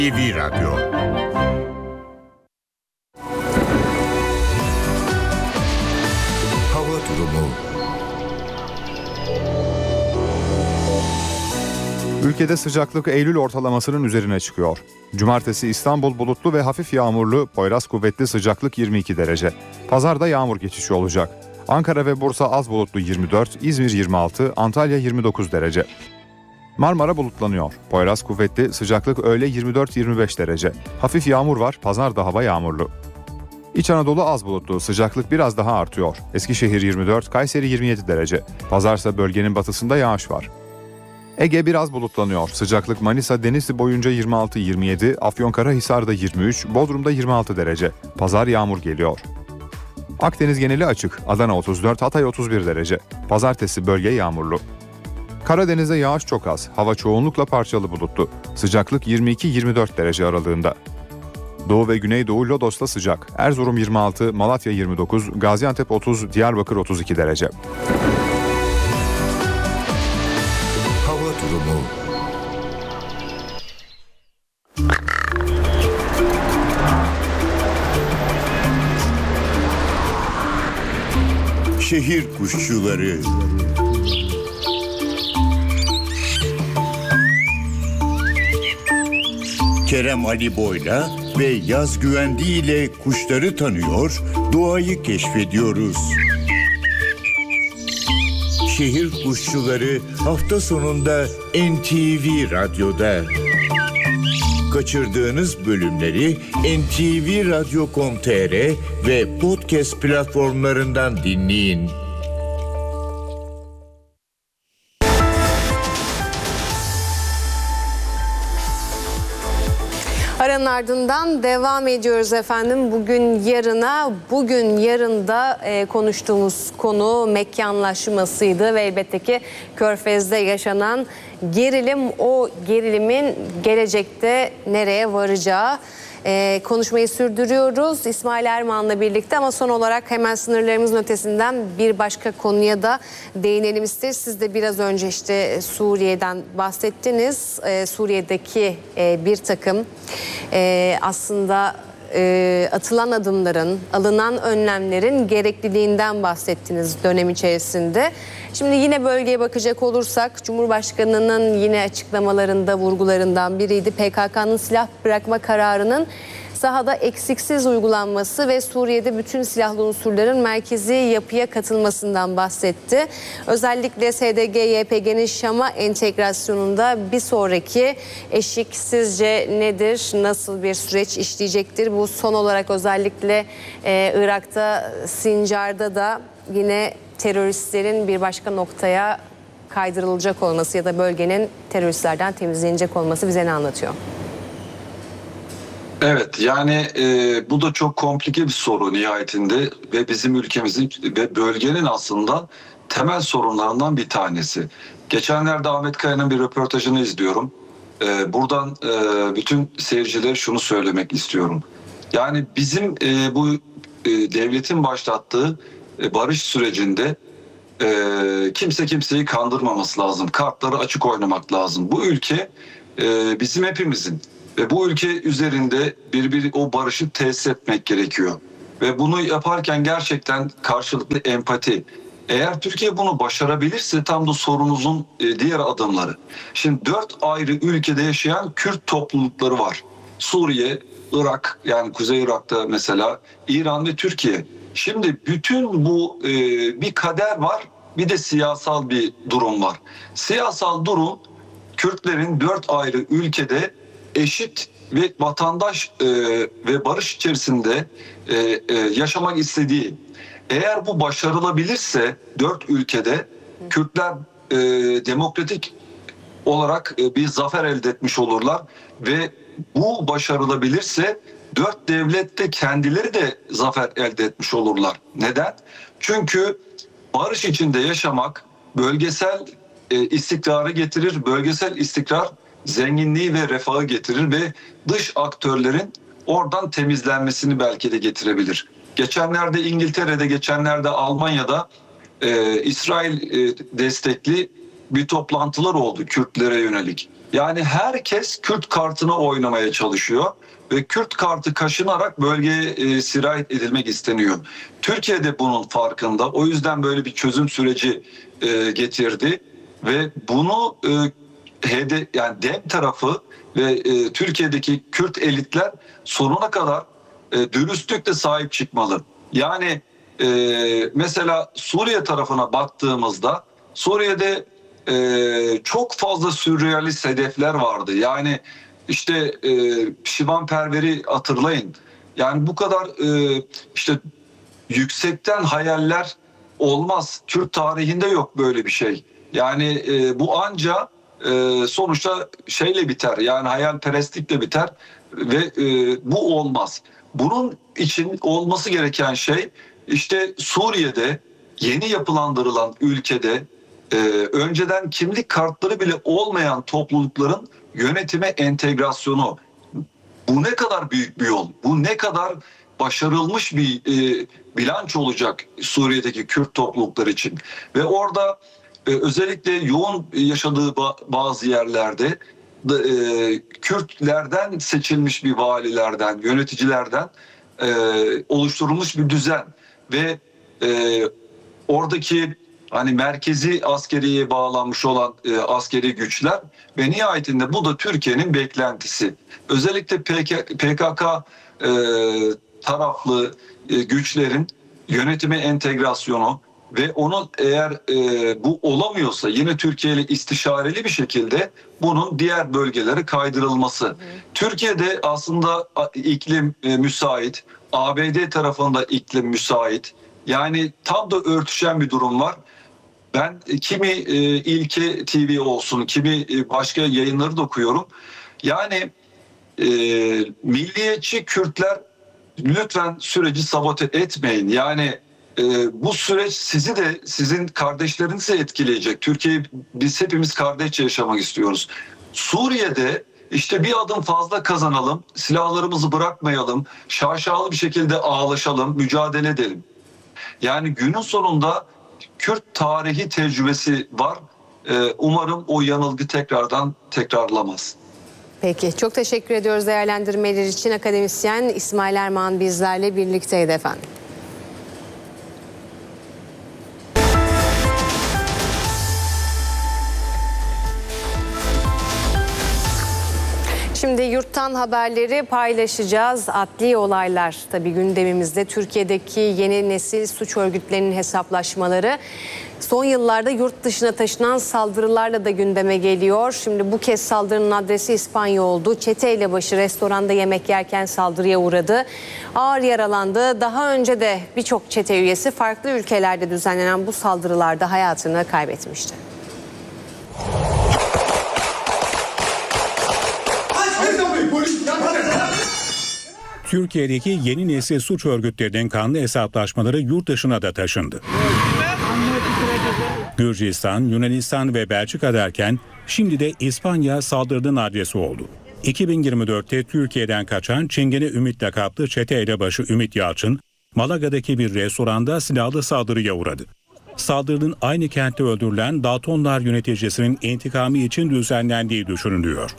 NTV Radyo. Hava durumu. Ülkede sıcaklık Eylül ortalamasının üzerine çıkıyor. Cumartesi İstanbul bulutlu ve hafif yağmurlu, Poyraz kuvvetli, sıcaklık 22 derece. Pazarda yağmur geçişi olacak. Ankara ve Bursa az bulutlu 24, İzmir 26, Antalya 29 derece. Marmara bulutlanıyor. Poyraz kuvvetli, sıcaklık öğle 24-25 derece. Hafif yağmur var, pazarda hava yağmurlu. İç Anadolu az bulutlu, sıcaklık biraz daha artıyor. Eskişehir 24, Kayseri 27 derece. Pazarsa bölgenin batısında yağış var. Ege biraz bulutlanıyor. Sıcaklık Manisa, Denizli boyunca 26-27, Afyonkarahisar'da 23, Bodrum'da 26 derece. Pazar yağmur geliyor. Akdeniz geneli açık. Adana 34, Hatay 31 derece. Pazartesi bölge yağmurlu. Karadeniz'de yağış çok az. Hava çoğunlukla parçalı bulutlu. Sıcaklık 22-24 derece aralığında. Doğu ve Güneydoğu Lodos'ta sıcak. Erzurum 26, Malatya 29, Gaziantep 30, Diyarbakır 32 derece. Hava durumu. Şehir kuşçuları. Kerem Ali Boy'la ve Yaz Güvendi ile kuşları tanıyor, doğayı keşfediyoruz. Şehir kuşçuları hafta sonunda NTV Radyo'da. Kaçırdığınız bölümleri ntvradio.com.tr ve podcast platformlarından dinleyin. Aranın ardından devam ediyoruz efendim. Bugün yarında konuştuğumuz konu mekanlaşmasıydı ve elbette ki Körfez'de yaşanan gerilim, o gerilimin gelecekte nereye varacağı. Konuşmayı sürdürüyoruz İsmail Erman'la birlikte ama son olarak hemen sınırlarımızın ötesinden bir başka konuya da değinelim isteriz. Siz de biraz önce işte Suriye'den bahsettiniz. Suriye'deki bir takım aslında atılan adımların, alınan önlemlerin gerekliliğinden bahsettiniz dönem içerisinde. Şimdi yine bölgeye bakacak olursak Cumhurbaşkanı'nın yine açıklamalarında vurgularından biriydi. PKK'nın silah bırakma kararının sahada eksiksiz uygulanması ve Suriye'de bütün silahlı unsurların merkezi yapıya katılmasından bahsetti. Özellikle SDG-YPG'nin Şam'a entegrasyonunda bir sonraki eşik sizce nedir? Nasıl bir süreç işleyecektir? Bu son olarak özellikle Irak'ta, Sincar'da da yine teröristlerin bir başka noktaya kaydırılacak olması ya da bölgenin teröristlerden temizlenecek olması bize ne anlatıyor? Evet, yani bu da çok komplike bir soru nihayetinde ve bizim ülkemizin ve bölgenin aslında temel sorunlarından bir tanesi. Geçenlerde Ahmet Kaya'nın bir röportajını izliyorum. Buradan bütün seyircilere şunu söylemek istiyorum. Yani bizim bu devletin başlattığı barış sürecinde kimse kimseyi kandırmaması lazım. Kartları açık oynamak lazım. Bu ülke bizim hepimizin. Ve bu ülke üzerinde o barışı tesis etmek gerekiyor. Ve bunu yaparken gerçekten karşılıklı empati. Eğer Türkiye bunu başarabilirse tam da sorunumuzun diğer adımları. Şimdi 4 ayrı ülkede yaşayan Kürt toplulukları var. Suriye, Irak, yani Kuzey Irak'ta mesela, İran ve Türkiye. Şimdi bütün bu bir kader var, bir de siyasal bir durum var. Siyasal durum Kürtlerin 4 ayrı ülkede eşit ve vatandaş ve barış içerisinde yaşamak istediği. Eğer bu başarılabilirse 4 ülkede Kürtler demokratik olarak bir zafer elde etmiş olurlar ve bu başarılabilirse 4 devlet de kendileri de zafer elde etmiş olurlar. Neden? Çünkü barış içinde yaşamak bölgesel istikrarı getirir. Bölgesel istikrar zenginliği ve refahı getirir ve dış aktörlerin oradan temizlenmesini belki de getirebilir. Geçenlerde İngiltere'de, geçenlerde Almanya'da İsrail destekli bir toplantılar oldu Kürtlere yönelik. Yani herkes Kürt kartını oynamaya çalışıyor ve Kürt kartı kaşınarak bölgeye sirayet edilmek isteniyor. Türkiye de bunun farkında. O yüzden böyle bir çözüm süreci getirdi ve bunu yani DEM tarafı ve Türkiye'deki Kürt elitler sonuna kadar dürüstlükle sahip çıkmalı. Yani mesela Suriye tarafına baktığımızda Suriye'de çok fazla sürrealist hedefler vardı. Yani işte Şivan Perver'i hatırlayın. Yani bu kadar işte yüksekten hayaller olmaz. Türk tarihinde yok böyle bir şey. Yani bu anca sonuçta şeyle biter. Yani hayalperestlikle biter ve bu olmaz. Bunun için olması gereken şey işte Suriye'de yeni yapılandırılan ülkede önceden kimlik kartları bile olmayan toplulukların yönetime entegrasyonu. Bu ne kadar büyük bir yol. Bu ne kadar başarılmış bir bilanç olacak Suriye'deki Kürt topluluklar için. Ve orada özellikle yoğun yaşadığı bazı yerlerde Kürtlerden seçilmiş bir valilerden, yöneticilerden oluşturulmuş bir düzen ve oradaki hani merkezi askeriye bağlanmış olan askeri güçler ve nihayetinde bu da Türkiye'nin beklentisi. Özellikle PKK taraflı güçlerin yönetime entegrasyonu ve onun eğer bu olamıyorsa yine Türkiye ile istişareli bir şekilde bunun diğer bölgelere kaydırılması. Türkiye'de aslında iklim müsait, ABD tarafında iklim müsait. Yani tam da örtüşen bir durum var. Ben kimi İlke TV olsun, kimi başka yayınları da okuyorum. Yani milliyetçi Kürtler lütfen süreci sabote etmeyin. Yani bu süreç sizi de sizin kardeşlerinizi etkileyecek. Türkiye'yi biz hepimiz kardeşçe yaşamak istiyoruz. Suriye'de işte bir adım fazla kazanalım, silahlarımızı bırakmayalım, şaşalı bir şekilde ağlaşalım, mücadele edelim. Yani günün sonunda Kürt tarihi tecrübesi var. Umarım o yanılgı tekrarlamaz. Peki, çok teşekkür ediyoruz değerlendirmeler için. Akademisyen İsmail Erman bizlerle birlikteydi efendim. Şimdi yurttan haberleri paylaşacağız. Adli olaylar tabii gündemimizde. Türkiye'deki yeni nesil suç örgütlerinin hesaplaşmaları son yıllarda yurt dışına taşınan saldırılarla da gündeme geliyor. Şimdi bu kez saldırının adresi İspanya oldu. Çete elebaşı restoranda yemek yerken saldırıya uğradı. Ağır yaralandı. Daha önce de birçok çete üyesi farklı ülkelerde düzenlenen bu saldırılarda hayatını kaybetmişti. Türkiye'deki yeni nesil suç örgütlerinin kanlı hesaplaşmaları yurt dışına da taşındı. Gürcistan, Yunanistan ve Belçika derken şimdi de İspanya saldırının adresi oldu. 2024'te Türkiye'den kaçan Çingene Ümit lakaplı çete elebaşı Ümit Yalçın, Malaga'daki bir restoranda silahlı saldırıya uğradı. Saldırının aynı kentte öldürülen Daltonlar yöneticisinin intikamı için düzenlendiği düşünülüyor.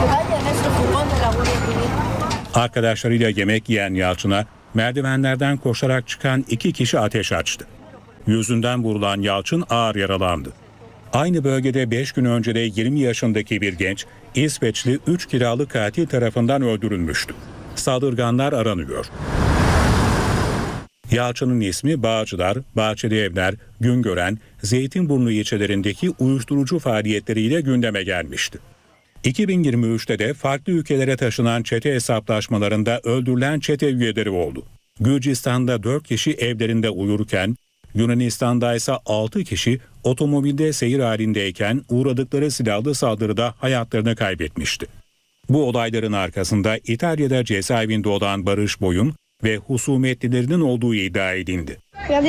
Arkadaşlarıyla yemek yiyen Yalçın'a merdivenlerden koşarak çıkan 2 kişi ateş açtı. Yüzünden vurulan Yalçın ağır yaralandı. Aynı bölgede 5 gün önce de 20 yaşındaki bir genç İsveçli 3 kiralık katil tarafından öldürülmüştü. Saldırganlar aranıyor. Yalçın'ın ismi Bağcılar, Bahçeli Evler, Güngören, Zeytinburnu ilçelerindeki uyuşturucu faaliyetleriyle gündeme gelmişti. 2023'te de farklı ülkelere taşınan çete hesaplaşmalarında öldürülen çete üyeleri oldu. Gürcistan'da 4 kişi evlerinde uyurken, Yunanistan'da ise 6 kişi otomobilde seyir halindeyken uğradıkları silahlı saldırıda hayatlarını kaybetmişti. Bu olayların arkasında İtalya'da cezaevinde olan Barış Boy'un ve husumetlilerinin olduğu iddia edildi.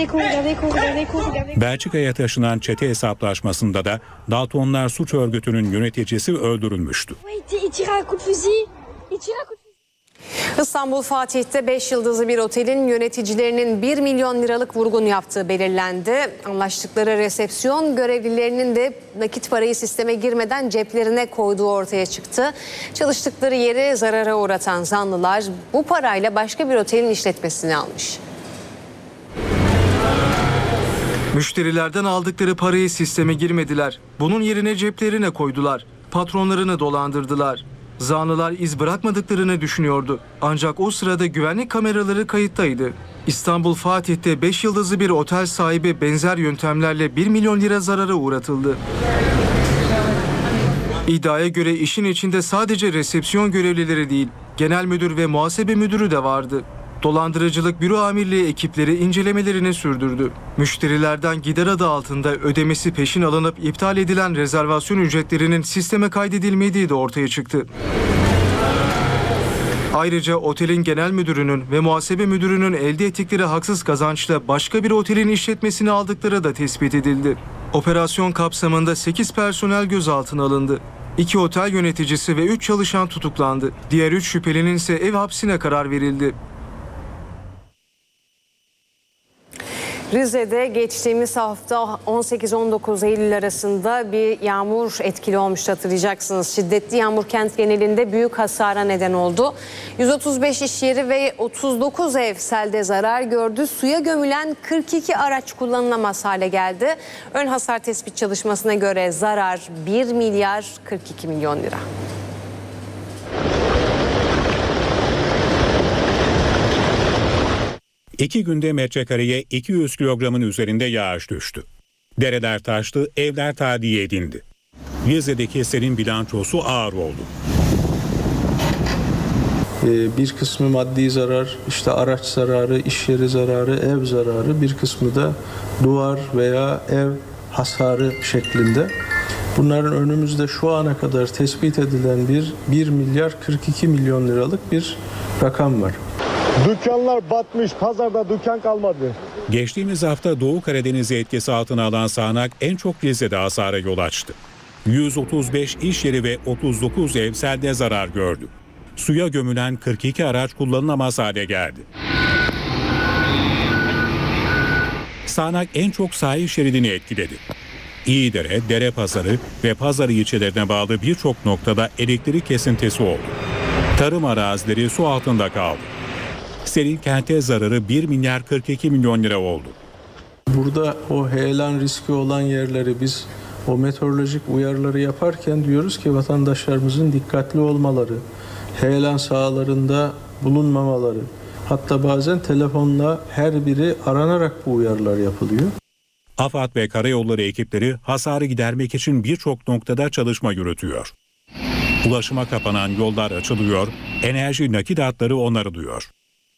Belçika'ya taşınan çete hesaplaşmasında da Daltonlar suç örgütünün yöneticisi öldürülmüştü. İstanbul Fatih'te 5 yıldızlı bir otelin yöneticilerinin 1 milyon liralık vurgun yaptığı belirlendi. Anlaştıkları resepsiyon görevlilerinin de nakit parayı sisteme girmeden ceplerine koyduğu ortaya çıktı. Çalıştıkları yeri zarara uğratan zanlılar bu parayla başka bir otelin işletmesini almış. Müşterilerden aldıkları parayı sisteme girmediler. Bunun yerine ceplerine koydular. Patronlarını dolandırdılar. Zanlılar iz bırakmadıklarını düşünüyordu. Ancak o sırada güvenlik kameraları kayıttaydı. İstanbul Fatih'te 5 yıldızlı bir otel sahibi benzer yöntemlerle 1 milyon lira zarara uğratıldı. İddiaya göre işin içinde sadece resepsiyon görevlileri değil, genel müdür ve muhasebe müdürü de vardı. Dolandırıcılık büro amirliği ekipleri incelemelerini sürdürdü. Müşterilerden gider adı altında ödemesi peşin alınıp iptal edilen rezervasyon ücretlerinin sisteme kaydedilmediği de ortaya çıktı. Ayrıca otelin genel müdürünün ve muhasebe müdürünün elde ettikleri haksız kazançla başka bir otelin işletmesini aldıkları da tespit edildi. Operasyon kapsamında 8 personel gözaltına alındı. 2 otel yöneticisi ve 3 çalışan tutuklandı. Diğer 3 şüphelinin ise ev hapsine karar verildi. Rize'de geçtiğimiz hafta 18-19 Eylül arasında bir yağmur etkili olmuştu, hatırlayacaksınız. Şiddetli yağmur kent genelinde büyük hasara neden oldu. 135 iş yeri ve 39 ev selde zarar gördü. Suya gömülen 42 araç kullanılamaz hale geldi. Ön hasar tespit çalışmasına göre zarar 1 milyar 42 milyon lira. İki günde metrekareye 200 kilogramın üzerinde yağış düştü. Dereler taştı, evler tahliye edildi. Rize'deki selin bilançosu ağır oldu. Bir kısmı maddi zarar, işte araç zararı, iş yeri zararı, ev zararı, bir kısmı da duvar veya ev hasarı şeklinde. Bunların önümüzde şu ana kadar tespit edilen 1 milyar 42 milyon liralık bir rakam var. Dükkanlar batmış, pazarda dükkan kalmadı. Geçtiğimiz hafta Doğu Karadeniz'i etkisi altına alan sağanak en çok Rize'de hasara yol açtı. 135 iş yeri ve 39 ev selde zarar gördü. Suya gömülen 42 araç kullanılamaz hale geldi. Sağanak en çok sahil şeridini etkiledi. İyidere, Derepazarı ve Pazarı ilçelerine bağlı birçok noktada elektrik kesintisi oldu. Tarım arazileri su altında kaldı. Selin kente zararı 1 milyar 42 milyon lira oldu. Burada o heyelan riski olan yerleri biz o meteorolojik uyarıları yaparken diyoruz ki vatandaşlarımızın dikkatli olmaları, heyelan sahalarında bulunmamaları, hatta bazen telefonla her biri aranarak bu uyarılar yapılıyor. AFAD ve karayolları ekipleri hasarı gidermek için birçok noktada çalışma yürütüyor. Ulaşıma kapanan yollar açılıyor, enerji nakit hatları onarılıyor.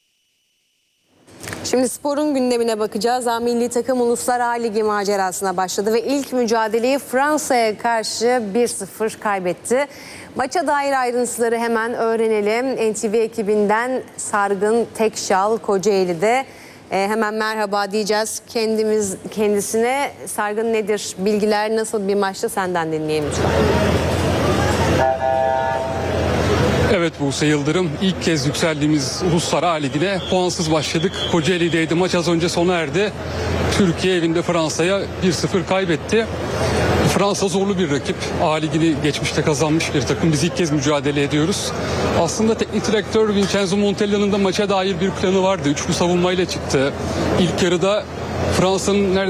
Şimdi sporun gündemine bakacağız. Milli takım Uluslar Ligi macerasına başladı ve ilk mücadeleyi Fransa'ya karşı 1-0 kaybetti. Maça dair ayrıntıları hemen öğrenelim. NTV ekibinden Sargın Tekşal Kocaeli'de. Hemen merhaba diyeceğiz kendisine. Sargın, nedir bilgiler, nasıl bir maçtı, senden dinleyelim lütfen. Evet Buse Yıldırım, ilk kez yükseldiğimiz Uluslar A Ligi'ne puansız başladık. Kocaeli'deydi, maç az önce sona erdi. Türkiye evinde Fransa'ya 1-0 kaybetti. Fransa zorlu bir rakip. A Ligi'ni geçmişte kazanmış bir takım. Biz ilk kez mücadele ediyoruz. Aslında teknik direktör Vincenzo Montella'nın da maça dair bir planı vardı. Üçlü savunmayla çıktı. İlk yarıda Fransa'nın